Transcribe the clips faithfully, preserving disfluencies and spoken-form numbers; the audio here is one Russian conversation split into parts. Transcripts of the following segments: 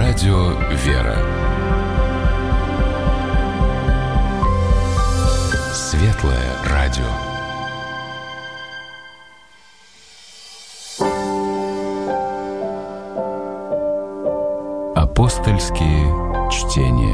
Радио «Вера». Светлое радио. Апостольские чтения.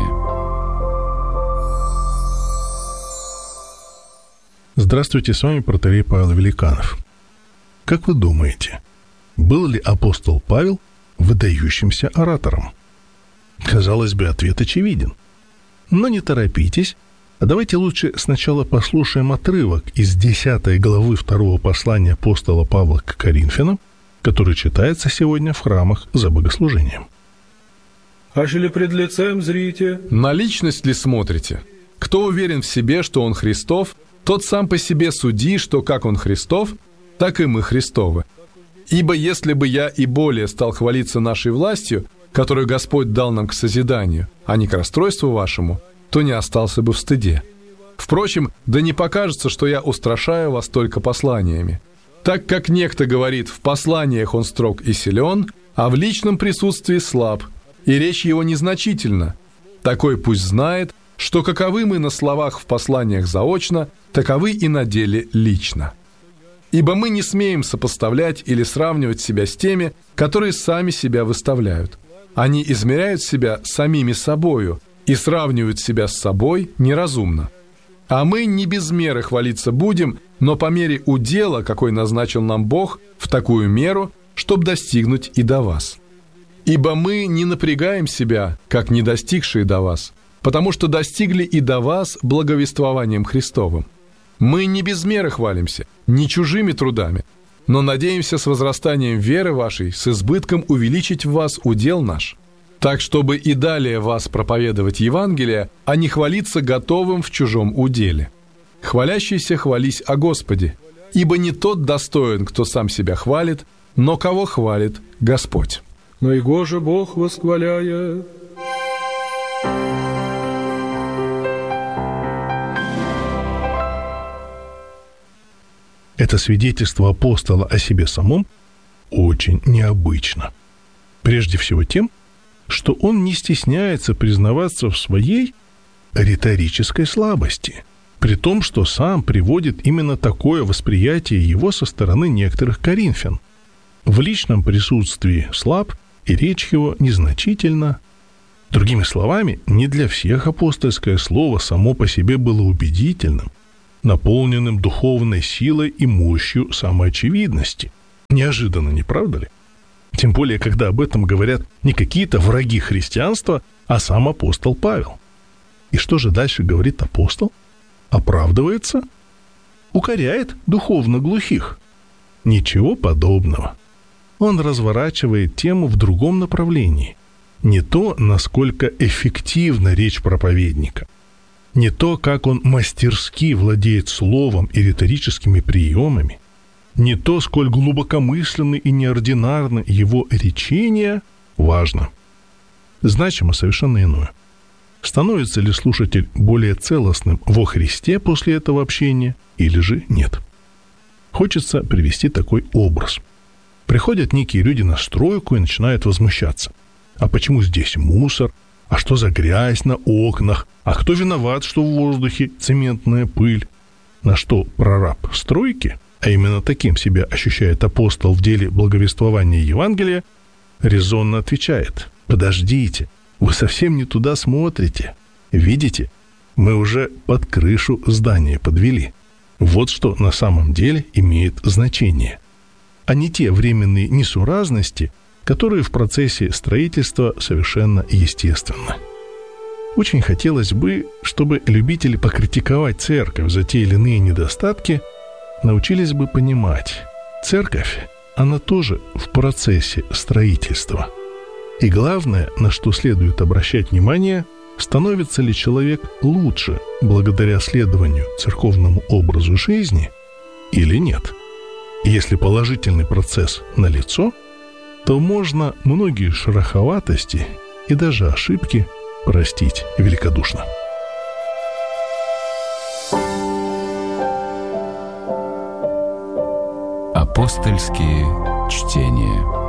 Здравствуйте, с вами протоиерей Павел Великанов. Как вы думаете, был ли апостол Павел выдающимся оратором? Казалось бы, ответ очевиден. Но не торопитесь, а давайте лучше сначала послушаем отрывок из десятой главы второго послания апостола Павла к Коринфянам, который читается сегодня в храмах за богослужением. «Аж ли пред лицем зрите? На личность ли смотрите? Кто уверен в себе, что он Христов, тот сам по себе суди, что как он Христов, так и мы Христовы. Ибо если бы я и более стал хвалиться нашей властью, которую Господь дал нам к созиданию, а не к расстройству вашему, то не остался бы в стыде. Впрочем, да не покажется, что я устрашаю вас только посланиями. Так как некто говорит, в посланиях он строг и силен, а в личном присутствии слаб, и речь его незначительна. Такой пусть знает, что каковы мы на словах в посланиях заочно, таковы и на деле лично. Ибо мы не смеем сопоставлять или сравнивать себя с теми, которые сами себя выставляют. Они измеряют себя самими собою и сравнивают себя с собой неразумно. А мы не без меры хвалиться будем, но по мере удела, какой назначил нам Бог, в такую меру, чтобы достигнуть и до вас. Ибо мы не напрягаем себя, как не достигшие до вас, потому что достигли и до вас благовествованием Христовым. Мы не без меры хвалимся, не чужими трудами, но надеемся с возрастанием веры вашей, с избытком увеличить в вас удел наш, так, чтобы и далее вас проповедовать Евангелие, а не хвалиться готовым в чужом уделе. Хвалящийся хвались о Господе, ибо не тот достоин, кто сам себя хвалит, но кого хвалит Господь. Но его же Бог восхваляет». Это свидетельство апостола о себе самом очень необычно. Прежде всего тем, что он не стесняется признаваться в своей риторической слабости, при том, что сам приводит именно такое восприятие его со стороны некоторых коринфян. В личном присутствии слаб, и речь его незначительна. Другими словами, не для всех апостольское слово само по себе было убедительным, наполненным духовной силой и мощью самоочевидности. Неожиданно, не правда ли? Тем более, когда об этом говорят не какие-то враги христианства, а сам апостол Павел. И что же дальше говорит апостол? Оправдывается? Укоряет духовно глухих? Ничего подобного. Он разворачивает тему в другом направлении. Не то, насколько эффективна речь проповедника, не то, как он мастерски владеет словом и риторическими приемами, не то, сколь глубокомысленны и неординарны его речения, важно. Значимо совершенно иное. Становится ли слушатель более целостным во Христе после этого общения, или же нет? Хочется привести такой образ. Приходят некие люди на стройку и начинают возмущаться. А почему здесь мусор? А что за грязь на окнах? А кто виноват, что в воздухе цементная пыль? На что прораб стройки, а именно таким себя ощущает апостол в деле благовествования Евангелия, резонно отвечает: подождите, вы совсем не туда смотрите. Видите, мы уже под крышу здания подвели. Вот что на самом деле имеет значение, а не те временные несуразности, которые в процессе строительства совершенно естественны. Очень хотелось бы, чтобы любители покритиковать церковь за те или иные недостатки научились бы понимать, церковь, она тоже в процессе строительства. И главное, на что следует обращать внимание, становится ли человек лучше благодаря следованию церковному образу жизни или нет. Если положительный процесс налицо, то можно многие шероховатости и даже ошибки простить великодушно. Апостольские чтения.